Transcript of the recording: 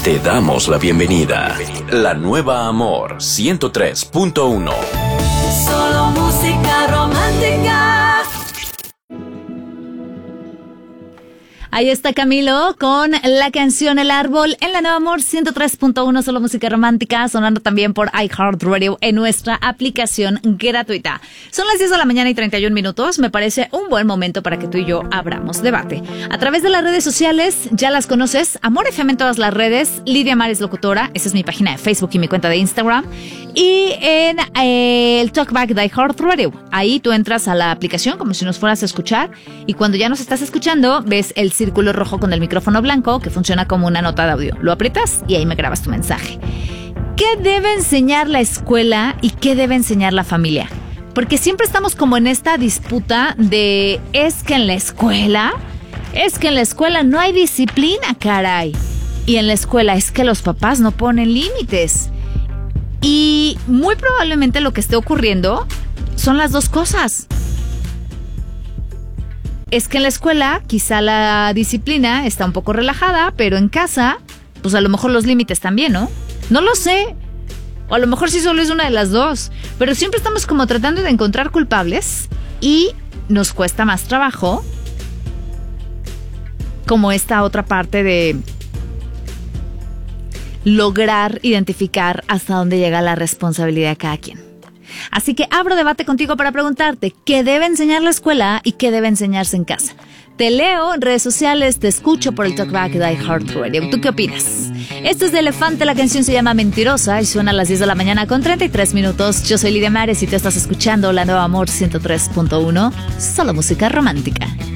Te damos la bienvenida. La nueva Amor 103.1. Solo música romántica. Ahí está Camilo con la canción El Árbol en la Nueva Amor 103.1, solo música romántica, sonando también por iHeartRadio en nuestra aplicación gratuita. Son las 10 de la mañana y 31 minutos. Me parece un buen momento para que tú y yo abramos debate. A través de las redes sociales, ya las conoces, Amor FM en todas las redes, Lidia Mares Locutora, esa es mi página de Facebook y mi cuenta de Instagram. Y en el Talkback de iHeartRadio, ahí tú entras a la aplicación como si nos fueras a escuchar y cuando ya nos estás escuchando, ves el círculo rojo con el micrófono blanco que funciona como una nota de audio. Lo aprietas y ahí me grabas tu mensaje. ¿Qué debe enseñar la escuela y qué debe enseñar la familia? Porque siempre estamos como en esta disputa de es que en la escuela no hay disciplina, caray. Y en la escuela es que los papás no ponen límites. Y muy probablemente lo que esté ocurriendo son las dos cosas. Es que en la escuela quizá la disciplina está un poco relajada, pero en casa, pues a lo mejor los límites también, ¿no? No lo sé. O a lo mejor sí solo es una de las dos. Pero siempre estamos como tratando de encontrar culpables y nos cuesta más trabajo como esta otra parte de lograr identificar hasta dónde llega la responsabilidad de cada quien. Así que abro debate contigo para preguntarte qué debe enseñar la escuela y qué debe enseñarse en casa. Te leo en redes sociales, te escucho por el Talkback de iHeartRadio. ¿Tú qué opinas? Esto es de Elefante, la canción se llama Mentirosa y suena a las 10 de la mañana con 33 minutos. Yo soy Lidia Mares y te estás escuchando La Nueva Amor 103.1, solo música romántica.